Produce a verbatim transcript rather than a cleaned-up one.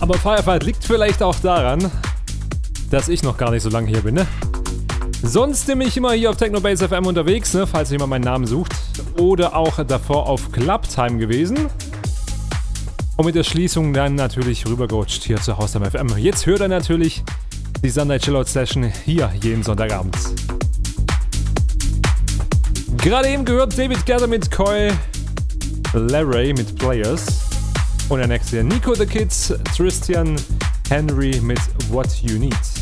Aber Firefight liegt vielleicht auch daran, dass ich noch gar nicht so lange hier bin, ne? Sonst bin ich immer hier auf Technobase F M unterwegs, ne? Falls jemand meinen Namen sucht. Oder auch davor auf Clubtime gewesen. Und mit der Schließung dann natürlich rübergerutscht hier zu Haustime F M. Jetzt hört er natürlich die Sunday Chillout Session hier jeden Sonntagabend. Gerade eben gehört David Guetta mit Koi, Larry mit Players. Und der nächste Nico the Kids, Tristan Henry mit What You Need.